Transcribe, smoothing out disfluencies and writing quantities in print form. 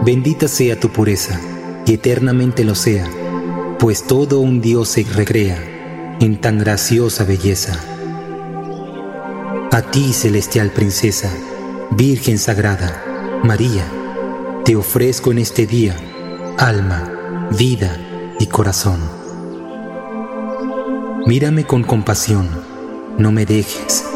Bendita sea tu pureza, y eternamente lo sea, pues todo un Dios se recrea en tan graciosa belleza. A ti, celestial princesa, Virgen sagrada, María, te ofrezco en este día alma, vida y corazón. Mírame con compasión, no me dejes,